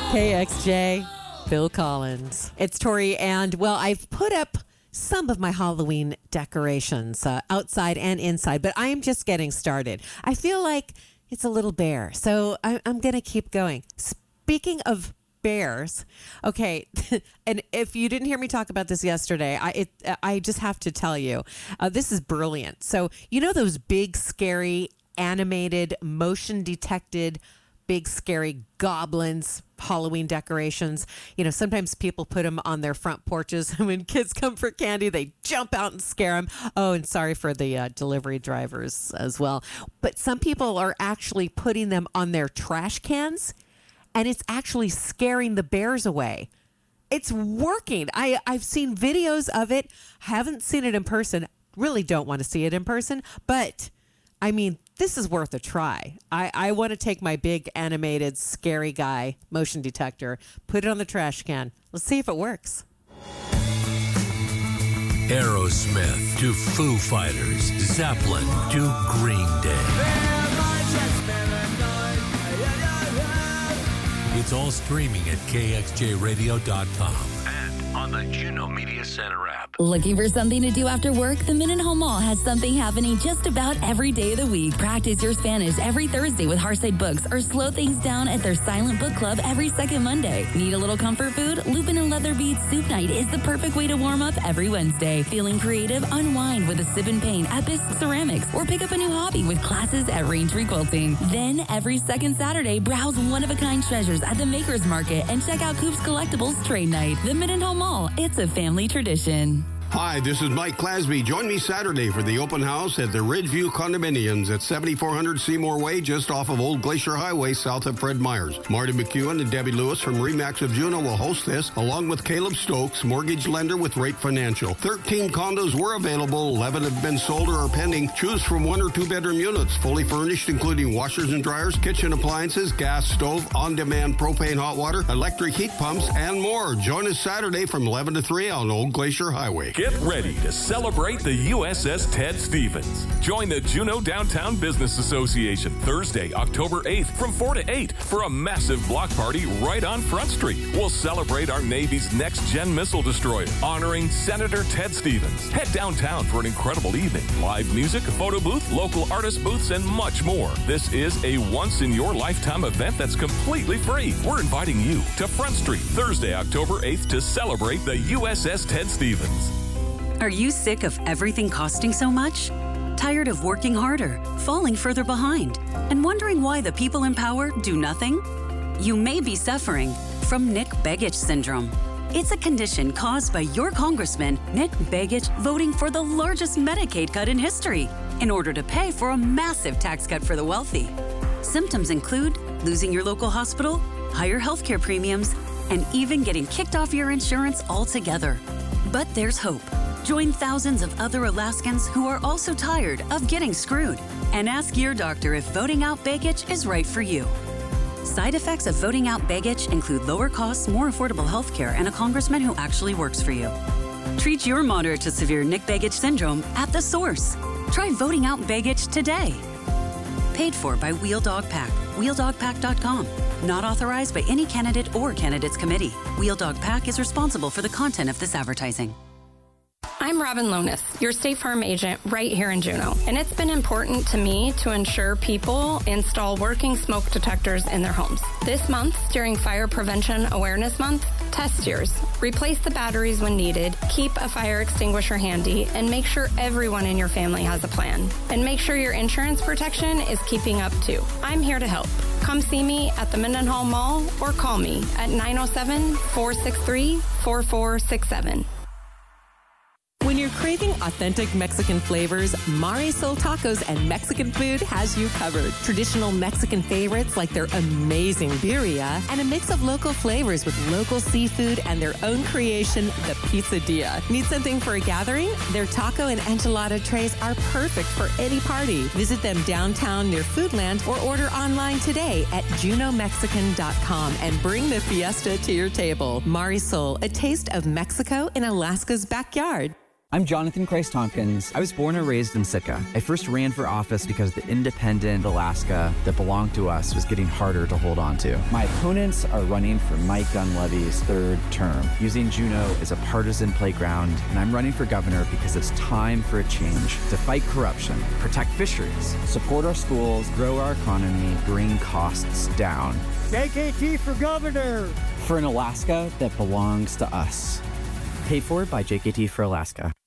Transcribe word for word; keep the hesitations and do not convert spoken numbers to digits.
K X J, Phil Collins. It's Tori, and well, I've put up some of my Halloween decorations uh, outside and inside, but I am just getting started. I feel like it's a little bare, so I, I'm going to keep going. Speaking of bears, okay, and if you didn't hear me talk about this yesterday, I it, I just have to tell you, uh, this is brilliant. So you know those big, scary, animated, motion detected, big, scary goblins, Halloween decorations. You know, sometimes people put them on their front porches. When kids come for candy, they jump out and scare them. Oh, and sorry for the uh, delivery drivers as well. But some people are actually putting them on their trash cans, and it's actually scaring the bears away. It's working. I, I've seen videos of it. Haven't seen it in person. Really don't want to see it in person. But, I mean, this is worth a try. I, I want to take my big animated scary guy motion detector, put it on the trash can. Let's see if it works. Aerosmith to Foo Fighters, Zeppelin to Green Day. It's all streaming at K X J radio dot com and on the Juno Media Center app. Looking for something to do after work? The Mendenhall Mall has something happening just about every day of the week. Practice your Spanish every Thursday with Hearthside Books, or slow things down at their Silent Book Club every second Monday. Need a little comfort food? Lupin and Leather Beads Soup Night is the perfect way to warm up every Wednesday. Feeling creative? Unwind with a sip and paint at Bisque Ceramics, or pick up a new hobby with classes at Raintree Quilting. Then every second Saturday, browse one-of-a-kind treasures at the Makers Market and check out Coop's Collectibles Trade Night. The Mendenhall Mall, it's a family tradition. Hi, this is Mike Clasby. Join me Saturday for the open house at the Ridgeview Condominiums at seventy-four hundred Seymour Way, just off of Old Glacier Highway, south of Fred Meyers. Marty McEwen and Debbie Lewis from Remax of Juneau will host this, along with Caleb Stokes, mortgage lender with Rate Financial. thirteen condos were available, eleven have been sold or are pending. Choose from one or two bedroom units, fully furnished, including washers and dryers, kitchen appliances, gas stove, on-demand propane hot water, electric heat pumps, and more. Join us Saturday from eleven to three on Old Glacier Highway. Get ready to celebrate the U S S Ted Stevens. Join the Juneau Downtown Business Association Thursday, October eighth from four to eight for a massive block party right on Front Street. We'll celebrate our Navy's next-gen missile destroyer, honoring Senator Ted Stevens. Head downtown for an incredible evening. Live music, a photo booth, local artist booths, and much more. This is a once-in-your-lifetime event that's completely free. We're inviting you to Front Street Thursday, October eighth to celebrate the U S S Ted Stevens. Are you sick of everything costing so much? Tired of working harder, falling further behind, and wondering why the people in power do nothing? You may be suffering from Nick Begich syndrome. It's a condition caused by your congressman, Nick Begich, voting for the largest Medicaid cut in history in order to pay for a massive tax cut for the wealthy. Symptoms include losing your local hospital, higher healthcare premiums, and even getting kicked off your insurance altogether. But there's hope. Join thousands of other Alaskans who are also tired of getting screwed, and ask your doctor if voting out Begich is right for you. Side effects of voting out Begich include lower costs, more affordable health care, and a congressman who actually works for you. Treat your moderate to severe Nick Begich syndrome at the source. Try voting out Begich today. Paid for by Wheel Dog Pack. wheel dog pack dot com. Not authorized by any candidate or candidates committee. Wheel Dog Pack is responsible for the content of this advertising. I'm Robin Lonis, your State Farm agent right here in Juneau, and it's been important to me to ensure people install working smoke detectors in their homes. This month, during Fire Prevention Awareness Month, test yours. Replace the batteries when needed, keep a fire extinguisher handy, and make sure everyone in your family has a plan. And make sure your insurance protection is keeping up too. I'm here to help. Come see me at the Mendenhall Mall or call me at nine oh seven, four six three, four four six seven. When you're craving authentic Mexican flavors, Marisol Tacos and Mexican Food has you covered. Traditional Mexican favorites like their amazing birria and a mix of local flavors with local seafood and their own creation, the Pizzadilla. Need something for a gathering? Their taco and enchilada trays are perfect for any party. Visit them downtown near Foodland or order online today at juno mexican dot com and bring the fiesta to your table. Marisol, a taste of Mexico in Alaska's backyard. I'm Jonathan Christ Tompkins. I was born and raised in Sitka. I first ran for office because the independent Alaska that belonged to us was getting harder to hold on to. My opponents are running for Mike Dunleavy's third term, using Juneau as a partisan playground, and I'm running for governor because it's time for a change to fight corruption, protect fisheries, support our schools, grow our economy, bring costs down. J K T for governor! For an Alaska that belongs to us. Paid for by J K T for Alaska.